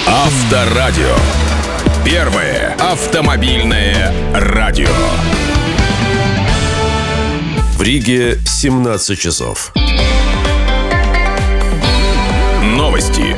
Авторадио. Первое автомобильное радио. В Риге 17 часов. Новости.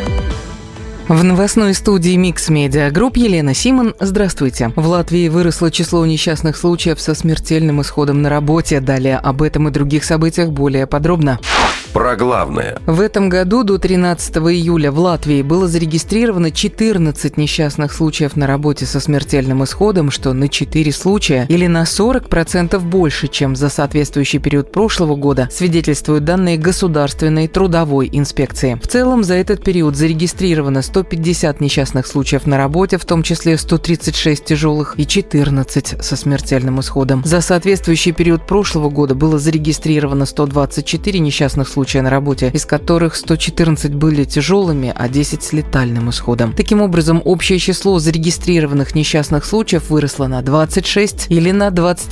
В новостной студии Mix Media Group Елена Симон. Здравствуйте. В Латвии выросло число несчастных случаев со смертельным исходом на работе. Далее об этом и других событиях более подробно. Про главное. В этом году до 13 июля в Латвии было зарегистрировано 14 несчастных случаев на работе со смертельным исходом, что на 4 случая или на 40% больше, чем за соответствующий период прошлого года, свидетельствуют данные Государственной трудовой инспекции. В целом за этот период зарегистрировано 150 несчастных случаев на работе, в том числе 136 тяжелых и 14 со смертельным исходом. За соответствующий период прошлого года было зарегистрировано 124 несчастных случая на работе, из которых 114 были тяжелыми, а 10 с летальным исходом. Таким образом, общее число зарегистрированных несчастных случаев выросло на 26 или на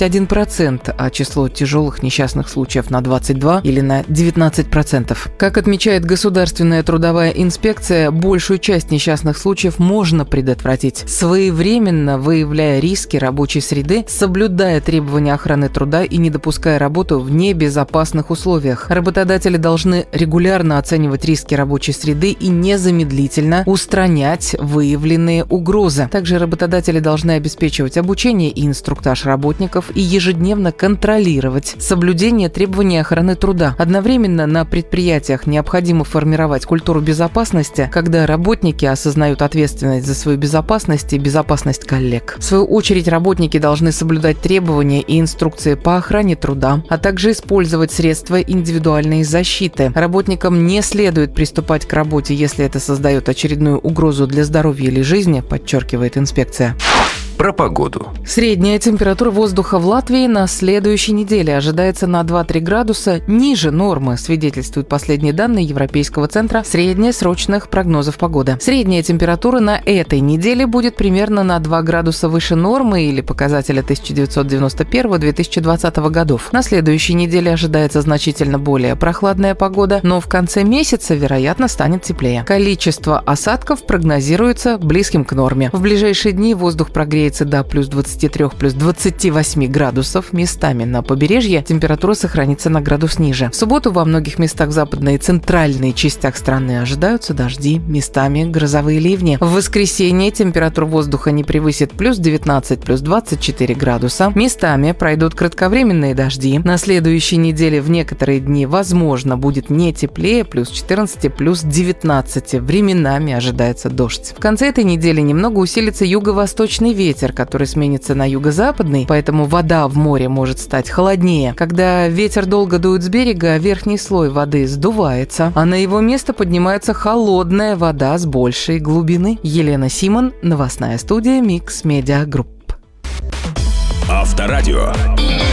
21%, а число тяжелых несчастных случаев на 22 или на 19%. Как отмечает Государственная трудовая инспекция, большую часть несчастных случаев можно предотвратить, своевременно выявляя риски рабочей среды, соблюдая требования охраны труда и не допуская работу в небезопасных условиях. Работодатели должны регулярно оценивать риски рабочей среды и незамедлительно устранять выявленные угрозы. Также работодатели должны обеспечивать обучение и инструктаж работников и ежедневно контролировать соблюдение требований охраны труда. Одновременно на предприятиях необходимо формировать культуру безопасности, когда работники осознают ответственность за свою безопасность и безопасность коллег. В свою очередь, работники должны соблюдать требования и инструкции по охране труда, а также использовать средства индивидуальной защиты. Работникам не следует приступать к работе, если это создает очередную угрозу для здоровья или жизни, подчеркивает инспекция. Про погоду. Средняя температура воздуха в Латвии на следующей неделе ожидается на 2-3 градуса ниже нормы, свидетельствуют последние данные Европейского центра среднесрочных прогнозов погоды. Средняя температура на этой неделе будет примерно на 2 градуса выше нормы или показателя 1991-2020 годов. На следующей неделе ожидается значительно более прохладная погода, но в конце месяца, вероятно, станет теплее. Количество осадков прогнозируется близким к норме. В ближайшие дни воздух прогреется до плюс 23, плюс 28 градусов. Местами на побережье температура сохранится на градус ниже. В субботу во многих местах в западной и центральной частях страны ожидаются дожди, местами грозовые ливни. В воскресенье температура воздуха не превысит плюс 19, плюс 24 градуса. Местами пройдут кратковременные дожди. На следующей неделе в некоторые дни, возможно, будет не теплее, плюс 14, плюс 19. Временами ожидается дождь. В конце этой недели немного усилится юго-восточный ветер, который сменится на юго-западный, поэтому вода в море может стать холоднее. Когда ветер долго дует с берега, верхний слой воды сдувается, а на его место поднимается холодная вода с большей глубины. Елена Симон, новостная студия Mix Media Group. Авторадио.